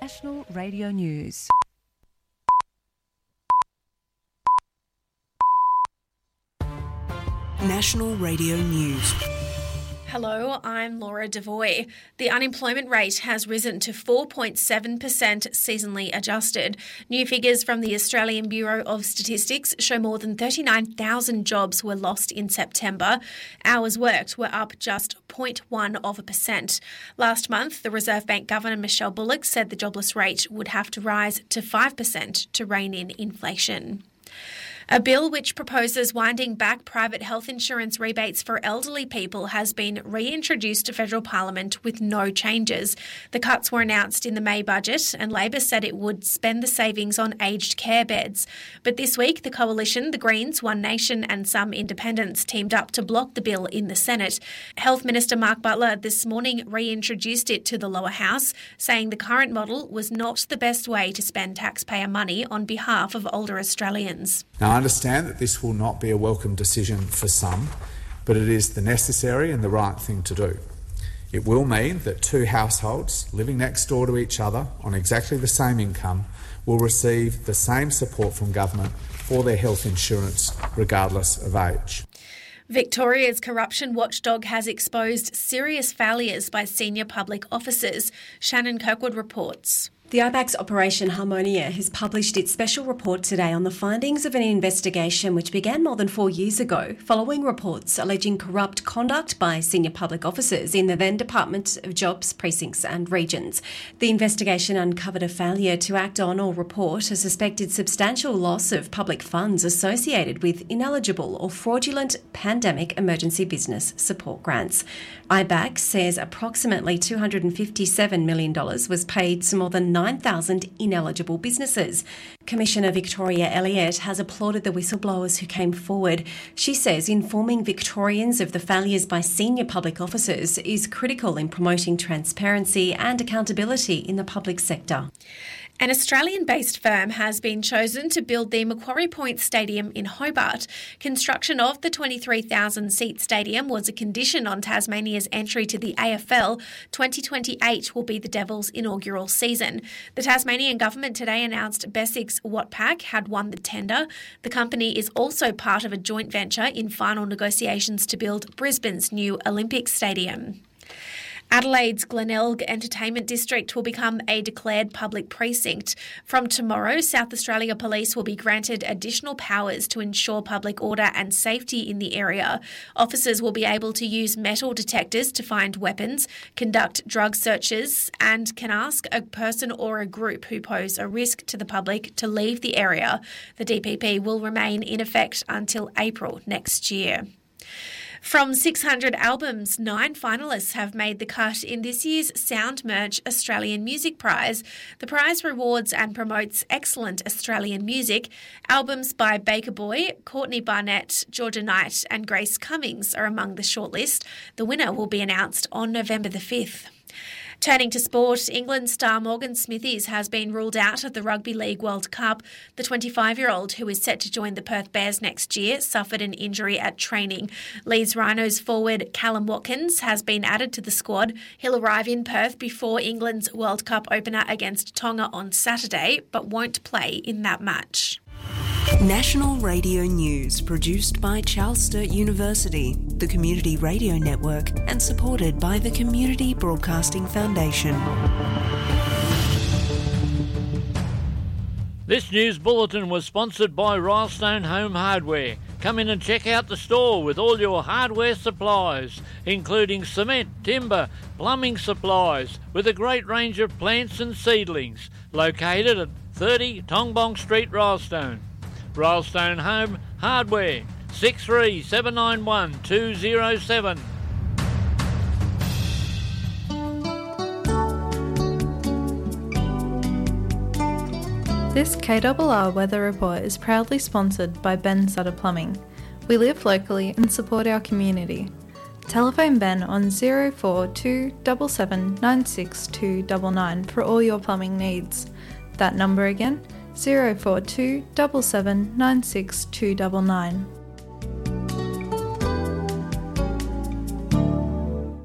National Radio News. National Radio News. Hello, I'm Laura Devoy. The unemployment rate has risen to 4.7% seasonally adjusted. New figures from the Australian Bureau of Statistics show more than 39,000 jobs were lost in September. Hours worked were up just 0.1%. Last month, the Reserve Bank Governor Michelle Bullock said the jobless rate would have to rise to 5% to rein in inflation. A bill which proposes winding back private health insurance rebates for elderly people has been reintroduced to federal parliament with no changes. The cuts were announced in the May budget and Labor said it would spend the savings on aged care beds. But this week, the coalition, the Greens, One Nation and some independents teamed up to block the bill in the Senate. Health Minister Mark Butler this morning reintroduced it to the lower house, saying the current model was not the best way to spend taxpayer money on behalf of older Australians. Now, I understand that this will not be a welcome decision for some, but it is the necessary and the right thing to do. It will mean that two households living next door to each other on exactly the same income will receive the same support from government for their health insurance regardless of age. Victoria's corruption watchdog has exposed serious failures by senior public officers. Shannon Kirkwood reports. The IBAC's Operation Harmonia has published its special report today on the findings of an investigation which began more than 4 years ago, following reports alleging corrupt conduct by senior public officers in the then Department of Jobs, Precincts and Regions. The investigation uncovered a failure to act on or report a suspected substantial loss of public funds associated with ineligible or fraudulent pandemic emergency business support grants. IBAC says approximately $257 million was paid to more than 9,000 ineligible businesses. Commissioner Victoria Elliott has applauded the whistleblowers who came forward. She says informing Victorians of the failures by senior public officers is critical in promoting transparency and accountability in the public sector. An Australian-based firm has been chosen to build the Macquarie Point Stadium in Hobart. Construction of the 23,000-seat stadium was a condition on Tasmania's entry to the AFL. 2028 will be the Devils' inaugural season. The Tasmanian government today announced Bessix Watpac had won the tender. The company is also part of a joint venture in final negotiations to build Brisbane's new Olympic Stadium. Adelaide's Glenelg Entertainment District will become a declared public precinct. From tomorrow, South Australia Police will be granted additional powers to ensure public order and safety in the area. Officers will be able to use metal detectors to find weapons, conduct drug searches, and can ask a person or a group who pose a risk to the public to leave the area. The DPP will remain in effect until April next year. From 600 albums, 9 finalists have made the cut in this year's Sound Merch Australian Music Prize. The prize rewards and promotes excellent Australian music. Albums by Baker Boy, Courtney Barnett, Georgia Knight and Grace Cummings are among the shortlist. The winner will be announced on November the 5th. Turning to sport, England star Morgan Smithies has been ruled out of the Rugby League World Cup. The 25-year-old, who is set to join the Perth Bears next year, suffered an injury at training. Leeds Rhinos forward Callum Watkins has been added to the squad. He'll arrive in Perth before England's World Cup opener against Tonga on Saturday, but won't play in that match. National Radio News, produced by Charles Sturt University, the Community Radio Network, and supported by the Community Broadcasting Foundation. This news bulletin was sponsored by Rylestone Home Hardware. Come in and check out the store with all your hardware supplies, including cement, timber, plumbing supplies, with a great range of plants and seedlings, located at 30 Tongbong Street, Rylestone. Rylestone Home Hardware, 63 791 207. This KRR Weather Report is proudly sponsored by Ben Sutter Plumbing. We live locally and support our community. Telephone Ben on 042 77 962 99 for all your plumbing needs. That number again, 042 77 962 99.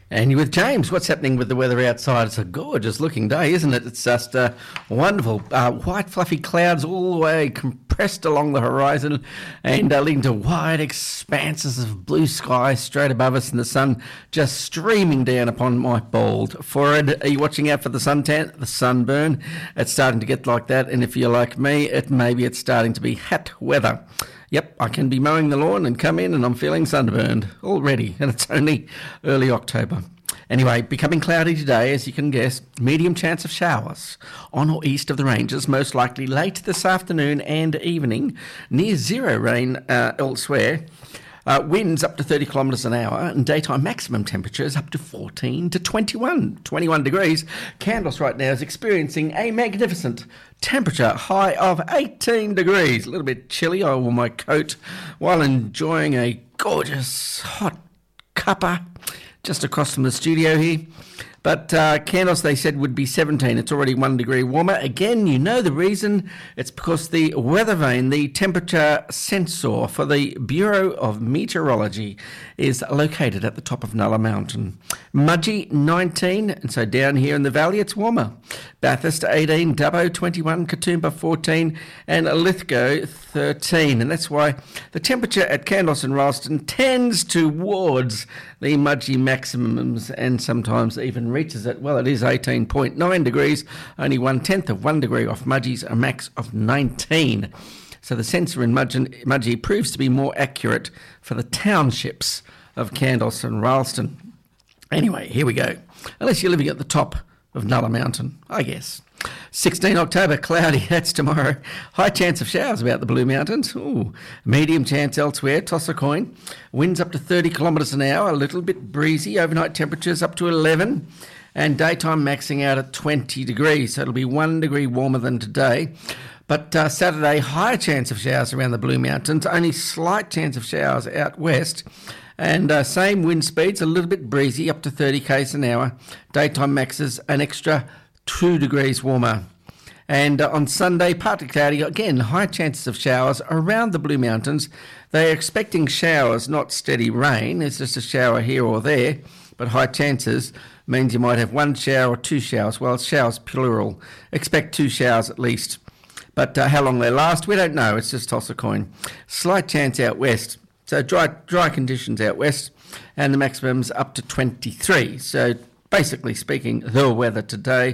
And you're with James. What's happening with the weather outside? It's a gorgeous looking day, isn't it? It's just wonderful. White fluffy clouds all the way compressed along the horizon and leading to wide expanses of blue sky straight above us, and the sun just streaming down upon my bald forehead. Are you watching out for the suntan, the sunburn? It's starting to get like that, and if you're like me, maybe it's starting to be hot weather. Yep, I can be mowing the lawn and come in and I'm feeling sunburned already, and it's only early October. Anyway, becoming cloudy today, as you can guess. Medium chance of showers on or east of the ranges, most likely late this afternoon and evening. Near zero rain elsewhere. Winds up to 30 kilometres an hour, and daytime maximum temperatures up to 14 to 21 degrees. Candles right now is experiencing a magnificent temperature high of 18 degrees. A little bit chilly. I wore my coat while enjoying a gorgeous hot cuppa just across from the studio here. But Candles, they said, would be 17. It's already 1 degree warmer. Again, you know the reason. It's because the weather vane, the temperature sensor for the Bureau of Meteorology, is located at the top of Nulla Mountain. Mudgee, 19. And so down here in the valley, it's warmer. Bathurst, 18. Dubbo, 21. Katoomba, 14. And Lithgow, 13. And that's why the temperature at Candles and Ralston tends towards the Mudgee maximums, and sometimes even reaches it. Well, it is 18.9 degrees, only 1/10 of 1 degree off Mudgee's, a max of 19. So the sensor in Mudgee proves to be more accurate for the townships of Candles and Ralston. Anyway, here we go. Unless you're living at the top of Nulla Mountain, I guess. 16 October, cloudy, that's tomorrow. High chance of showers about the Blue Mountains. Ooh, medium chance elsewhere, toss a coin. Winds up to 30 kilometres an hour, a little bit breezy. Overnight temperatures up to 11. And daytime maxing out at 20 degrees. So it'll be 1 degree warmer than today. But Saturday, higher chance of showers around the Blue Mountains. Only slight chance of showers out west. And same wind speeds, a little bit breezy, up to 30 k's an hour. Daytime maxes an extra 2 degrees warmer. And on Sunday, partly cloudy, again, high chances of showers around the Blue Mountains. They are expecting showers, not steady rain. It's just a shower here or there, but high chances means you might have one shower or two showers. Well, showers plural. Expect 2 showers at least. But how long they last, we don't know. It's just toss a coin. Slight chance out west. So dry conditions out west, and the maximum's up to 23. So basically speaking, the weather today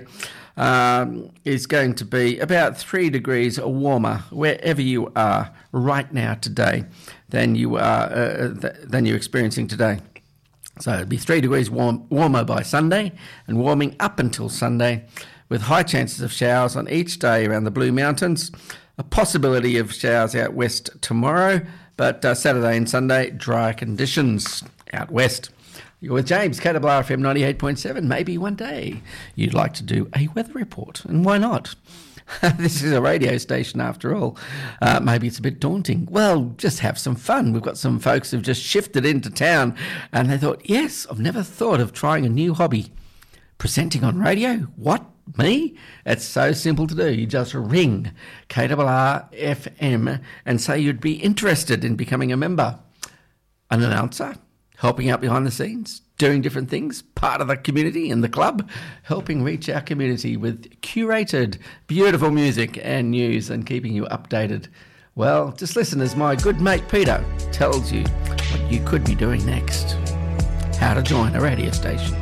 is going to be about 3 degrees warmer wherever you are right now today than you're experiencing today. So it'll be 3 degrees warmer by Sunday, and warming up until Sunday, with high chances of showers on each day around the Blue Mountains. A possibility of showers out west tomorrow, but Saturday and Sunday, dry conditions out west. You're with James, KWR FM 98.7. Maybe one day you'd like to do a weather report, and why not? This is a radio station after all. Maybe it's a bit daunting. Well, just have some fun. We've got some folks who've just shifted into town, and they thought, yes, I've never thought of trying a new hobby. Presenting on radio? What? Me? It's so simple to do. You just ring KWR FM and say you'd be interested in becoming a member. An announcer, helping out behind the scenes, doing different things, part of the community and the club, helping reach our community with curated, beautiful music and news and keeping you updated. Well, just listen as my good mate Peter tells you what you could be doing next. How to join a radio station.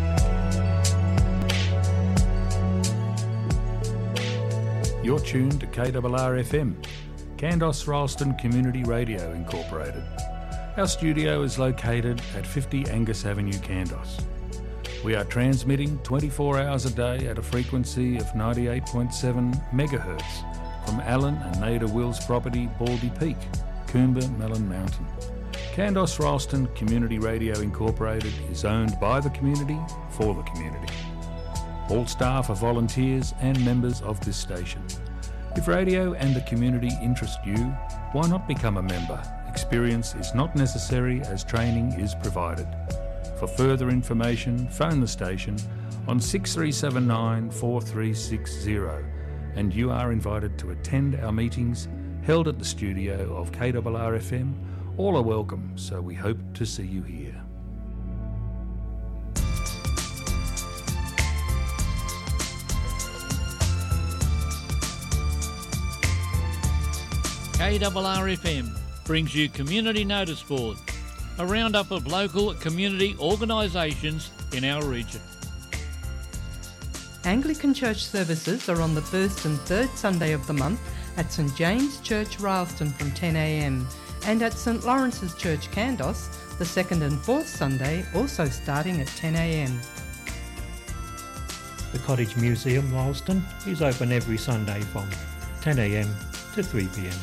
You're tuned to KWR FM, Candles Ralston Community Radio Incorporated. Our studio is located at 50 Angus Avenue, Candles. We are transmitting 24 hours a day at a frequency of 98.7 megahertz from Alan and Nada Wills' property, Baldy Peak, Coomba, Mellon Mountain. Candles Ralston Community Radio Incorporated is owned by the community for the community. All staff are volunteers and members of this station. If radio and the community interest you, why not become a member? Experience is not necessary as training is provided. For further information, phone the station on 6379 4360 and you are invited to attend our meetings held at the studio of KWR FM. All are welcome, so we hope to see you here. KRRFM brings you Community Notice Board, a roundup of local community organisations in our region. Anglican church services are on the first and third Sunday of the month at St James Church, Rylstone from 10 a.m, and at St Lawrence's Church, Kandos, the second and fourth Sunday, also starting at 10 a.m. The Cottage Museum, Rylstone, is open every Sunday from 10 a.m. to 3 p.m.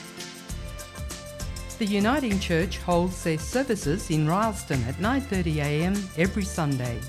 The Uniting Church holds their services in Rylstone at 9:30 a.m. every Sunday.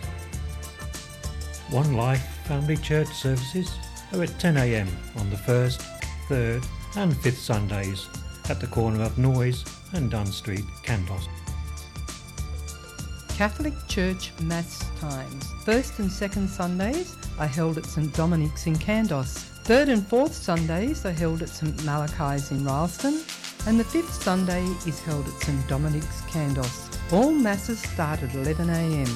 One Life Family Church services are at 10 a.m. on the first, third and fifth Sundays at the corner of Noyes and Dunn Street, Kandos. Catholic Church Mass times. First and second Sundays are held at St Dominic's in Kandos. Third and fourth Sundays are held at St Malachi's in Rylstone, and the fifth Sunday is held at St Dominic's, Kandos. All Masses start at 11 a.m.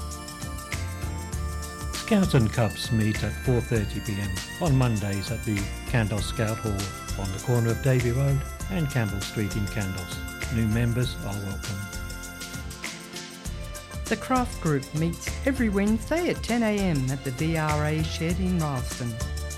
Scouts and Cubs meet at 4:30 p.m. on Mondays at the Kandos Scout Hall on the corner of Davy Road and Campbell Street in Kandos. New members are welcome. The Craft Group meets every Wednesday at 10 a.m. at the VRA shed in Rylstone.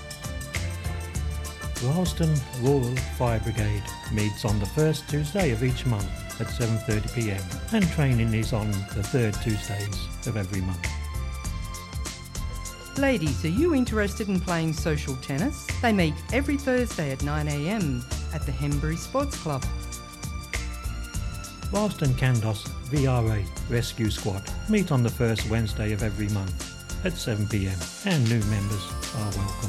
Rylstone Rural Fire Brigade meets on the first Tuesday of each month at 7:30 p.m. and training is on the third Tuesdays of every month. Ladies, are you interested in playing social tennis? They meet every Thursday at 9 a.m. at the Hembury Sports Club. Rylstone Kandos VRA Rescue Squad meet on the first Wednesday of every month at 7 p.m. and new members are welcome.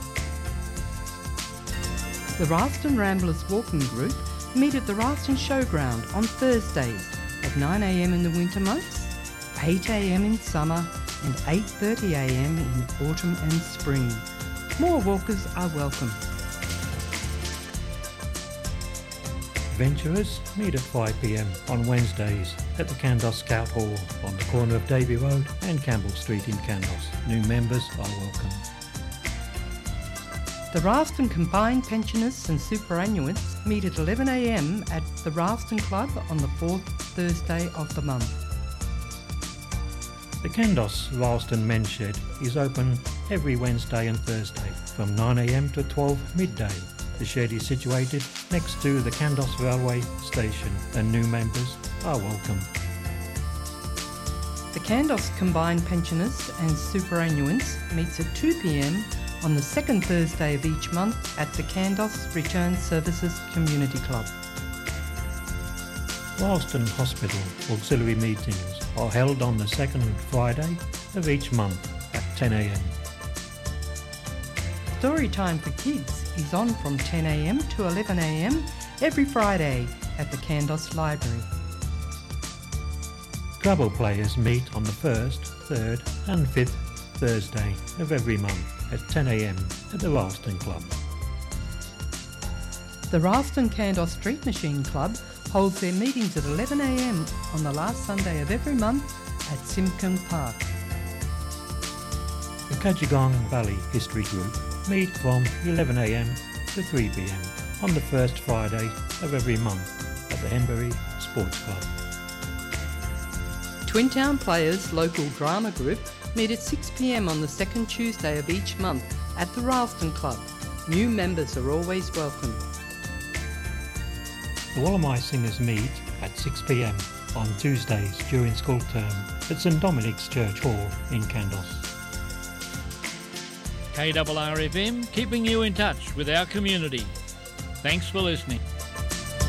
The Rylstone Ramblers Walking Group meet at the Rylstone Showground on Thursdays at 9 a.m. in the winter months, 8 a.m. in summer and 8:30 a.m. in autumn and spring. More walkers are welcome. Adventurers meet at 5 p.m. on Wednesdays at the Kandos Scout Hall on the corner of Davy Road and Campbell Street in Kandos. New members are welcome. The Rylstone Combined Pensioners and Superannuants meet at 11 a.m. at the Rylstone Club on the fourth Thursday of the month. The Kandos Rylstone Men's Shed is open every Wednesday and Thursday from 9 a.m. to 12 midday. The shed is situated next to the Kandos Railway Station and new members are welcome. The Kandos Combined Pensioners and Superannuants meets at 2 p.m. on the second Thursday of each month at the Kandos Return Services Community Club. Rylstone Hospital auxiliary meetings are held on the second Friday of each month at 10 a.m. Story time for kids is on from 10 a.m. to 11 a.m. every Friday at the Kandos Library. Scrabble players meet on the first, third and fifth Thursday of every month at 10 a.m. at the Rylstone Club. The Rylstone Kandos Street Machine Club holds their meetings at 11 a.m. on the last Sunday of every month at Simcoe Park. The Cudgegong Valley History Group meet from 11 a.m. to 3 p.m. on the first Friday of every month at the Hembury Sports Club. Twin Town Players Local Drama Group meet at 6 p.m. on the second Tuesday of each month at the Rylstone Club. New members are always welcome. The Wallamai Singers meet at 6 p.m. on Tuesdays during school term at St Dominic's Church Hall in Kandos. KRRFM keeping you in touch with our community. Thanks for listening.